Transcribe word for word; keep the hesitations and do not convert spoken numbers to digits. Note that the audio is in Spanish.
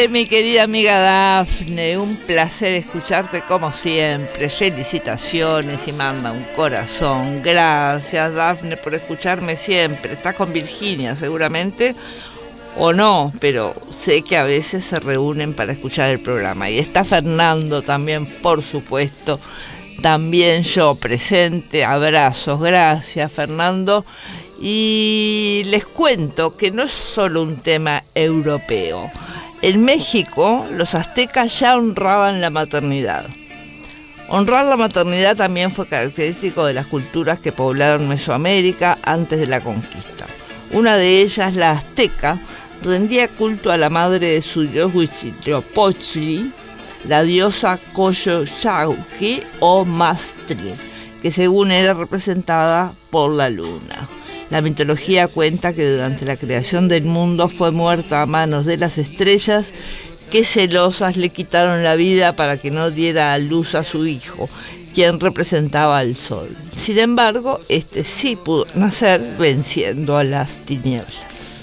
Mi querida amiga Dafne, un placer escucharte como siempre. Felicitaciones y manda un corazón. Gracias, Dafne, por escucharme siempre. Estás con Virginia seguramente, o no, pero sé que a veces se reúnen para escuchar el programa. Y está Fernando también, por supuesto. También yo presente. Abrazos, gracias, Fernando. Y les cuento que no es solo un tema europeo. En México, los aztecas ya honraban la maternidad. Honrar la maternidad también fue característico de las culturas que poblaron Mesoamérica antes de la conquista. Una de ellas, la azteca, rendía culto a la madre de su dios Huitzilopochtli, la diosa Coyolxauhqui o Mastri, que según era representada por la luna. La mitología cuenta que durante la creación del mundo fue muerta a manos de las estrellas, que celosas le quitaron la vida para que no diera a luz a su hijo, quien representaba al sol. Sin embargo, este sí pudo nacer venciendo a las tinieblas.